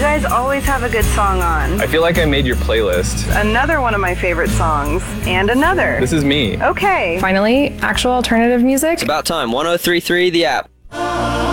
guys always have a good song on. I feel like I made your playlist. Another one of my favorite songs. And another. This is me. Okay. Finally, actual alternative music. It's about time. 103.3 The App.